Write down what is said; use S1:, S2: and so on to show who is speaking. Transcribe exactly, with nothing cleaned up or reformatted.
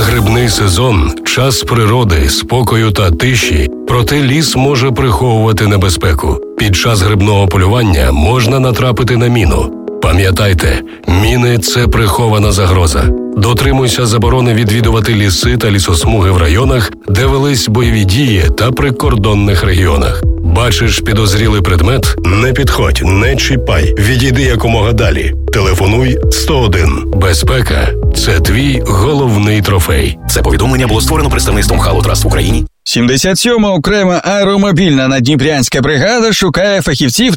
S1: Грибний сезон – час природи, спокою та тиші, проте ліс може приховувати небезпеку. Під час грибного полювання можна натрапити на міну. Пам'ятайте, міни – це прихована загроза. Дотримуйся заборони відвідувати ліси та лісосмуги в районах, де велись бойові дії та прикордонних регіонах. Бачиш підозрілий предмет? Не підходь, не чіпай, відійди якомога далі. Телефонуй сто один. Безпека – це твій головний трофей.
S2: Це повідомлення було створено представництвом Халу Траст в Україні.
S3: сімдесят сьома окрема аеромобільна наддніпрянська бригада шукає фахівців